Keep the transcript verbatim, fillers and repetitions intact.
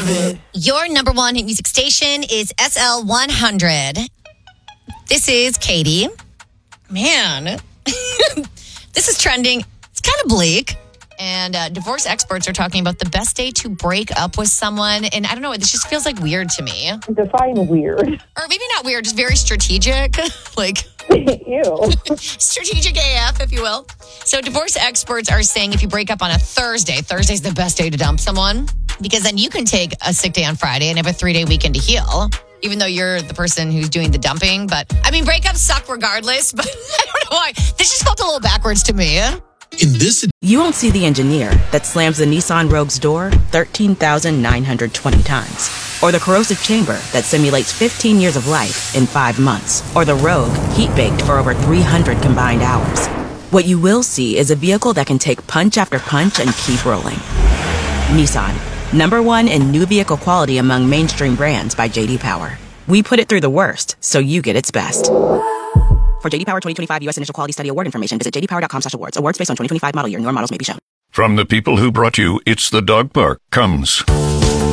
it. Your number one hit music station is S L one hundred. This is Katie. Man, this is trending. It's kind of bleak. And uh, divorce experts are talking about the best day to break up with someone. And I don't know, this just feels like weird to me. Define weird. Or maybe not weird, just very strategic. Like, ew. Strategic A F, if you will. So divorce experts are saying if you break up on a Thursday, Thursday's the best day to dump someone. Because then you can take a sick day on Friday and have a three-day weekend to heal. Even though you're the person who's doing the dumping. But, I mean, breakups suck regardless. But I don't know why. This just felt a little backwards to me. In this, you won't see the engineer that slams the Nissan Rogue's door thirteen thousand nine hundred twenty times. Or the corrosive chamber that simulates fifteen years of life in five months. Or the Rogue heat-baked for over three hundred combined hours. What you will see is a vehicle that can take punch after punch and keep rolling. Nissan, number one in new vehicle quality among mainstream brands by J D Power. We put it through the worst, so you get its best. For J D Power twenty twenty-five U S Initial Quality Study Award information, visit j d power dot com slash awards. Awards based on twenty twenty-five model year. Newer models may be shown. From the people who brought you It's the Dog Park comes